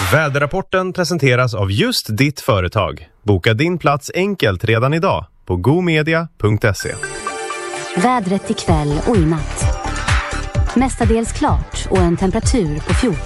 Väderrapporten presenteras av just ditt företag. Boka din plats enkelt redan idag på gomedia.se. Vädret ikväll och i natt. Mestadels klart och en temperatur på 14